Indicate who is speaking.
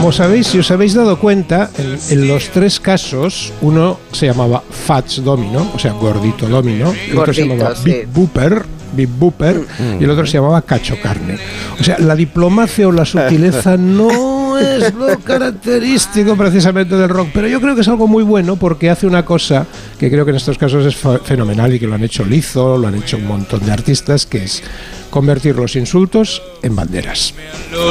Speaker 1: como sabéis, si os habéis dado cuenta, en los tres casos, uno se llamaba Fats Domino, o sea, Gordito Domino, el otro se llamaba Big Booper, y el otro se llamaba Cacho Carne. O sea, la diplomacia o la sutileza no es lo característico precisamente del rock, pero yo creo que es algo muy bueno porque hace una cosa que creo que en estos casos es fenomenal y que lo han hecho Lizzo, lo han hecho un montón de artistas, que es convertir los insultos en banderas.